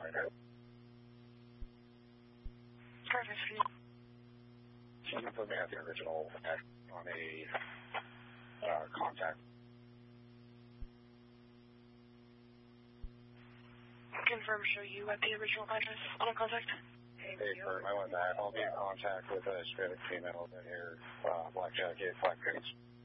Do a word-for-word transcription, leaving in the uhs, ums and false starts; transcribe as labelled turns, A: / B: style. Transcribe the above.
A: later.
B: Perfect.
A: Can you put me at the original on a uh, contact?
B: Confirm, show you at the original address on a contact.
A: Hey, Bert, I went back. I'll be in contact with a Hispanic female in here, uh, black jacket, black pants.